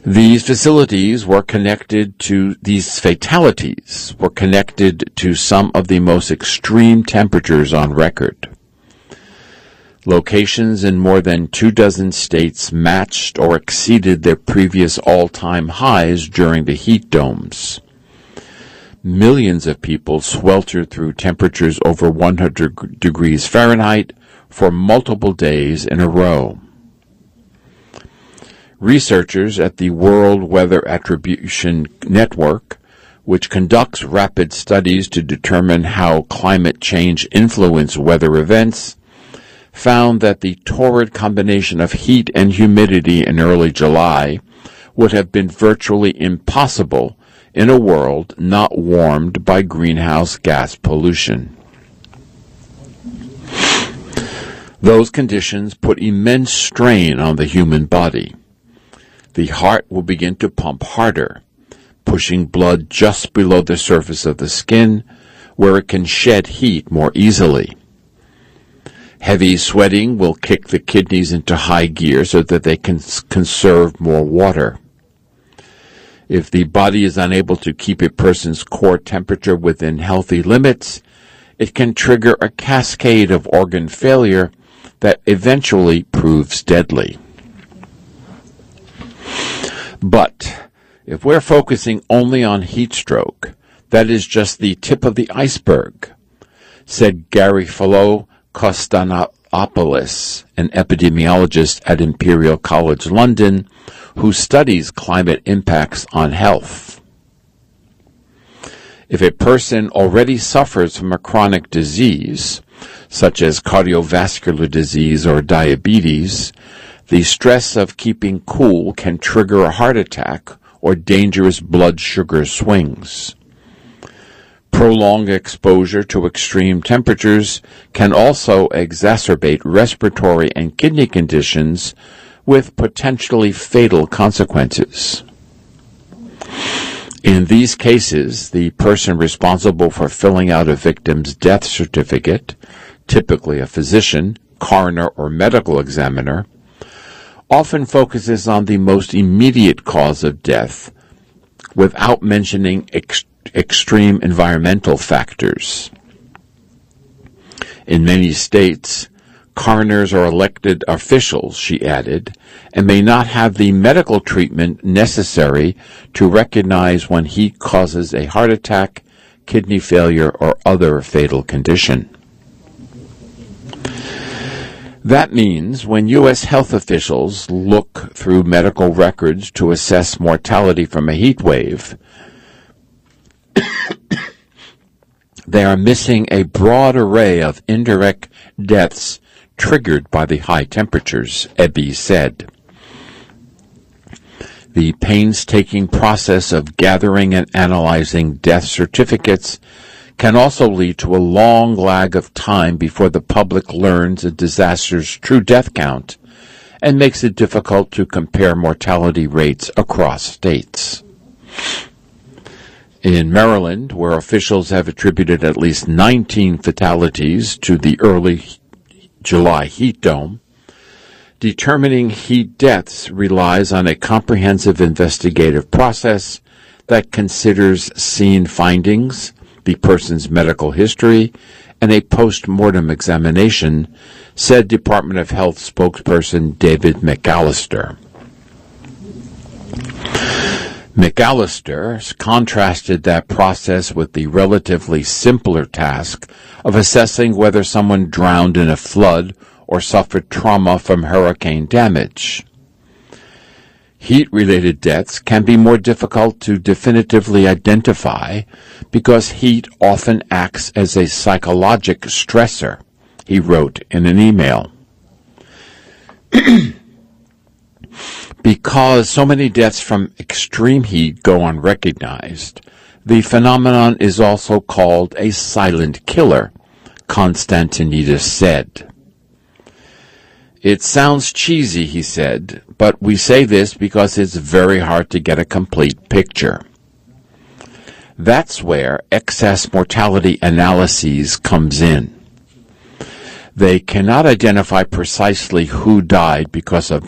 These fatalities were connected to some of the most extreme temperatures on record. Locations in more than 24 states matched or exceeded their previous all-time highs during the heat domes. Millions of people sweltered through temperatures over 100 degrees Fahrenheit for multiple days in a row. Researchers at the World Weather Attribution Network, which conducts rapid studies to determine how climate change influences weather events, found that the torrid combination of heat and humidity in early July would have been virtually impossible in a world not warmed by greenhouse gas pollution. Those conditions put immense strain on the human body. The heart will begin to pump harder, pushing blood just below the surface of the skin, where it can shed heat more easily. Heavy sweating will kick the kidneys into high gear so that they can conserve more water. If the body is unable to keep a person's core temperature within healthy limits, it can trigger a cascade of organ failure that eventually proves deadly. But if we're focusing only on heat stroke, that is just the tip of the iceberg, said Garofalo Kostanopoulos, an epidemiologist at Imperial College London, who studies climate impacts on health. If a person already suffers from a chronic disease, such as cardiovascular disease or diabetes, the stress of keeping cool can trigger a heart attack or dangerous blood sugar swings. Prolonged exposure to extreme temperatures can also exacerbate respiratory and kidney conditions with potentially fatal consequences. In these cases, the person responsible for filling out a victim's death certificate, typically a physician, coroner, or medical examiner, often focuses on the most immediate cause of death without mentioning extreme environmental factors. In many states, coroners are elected officials, she added, and may not have the medical treatment necessary to recognize when heat causes a heart attack, kidney failure, or other fatal condition. That means when U.S. health officials look through medical records to assess mortality from a heat wave, they are missing a broad array of indirect deaths triggered by the high temperatures, Ebby said. The painstaking process of gathering and analyzing death certificates can also lead to a long lag of time before the public learns a disaster's true death count and makes it difficult to compare mortality rates across states. In Maryland, where officials have attributed at least 19 fatalities to the early July heat dome, determining heat deaths relies on a comprehensive investigative process that considers scene findings, the person's medical history, and a post-mortem examination, said Department of Health spokesperson David McAllister. McAllister contrasted that process with the relatively simpler task of assessing whether someone drowned in a flood or suffered trauma from hurricane damage. Heat-related deaths can be more difficult to definitively identify because heat often acts as a psychologic stressor, he wrote in an email. Because so many deaths from extreme heat go unrecognized, the phenomenon is also called a silent killer, Constantinidis said. It sounds cheesy, he said, but we say this because it's very hard to get a complete picture. That's where excess mortality analyses comes in. They cannot identify precisely who died because of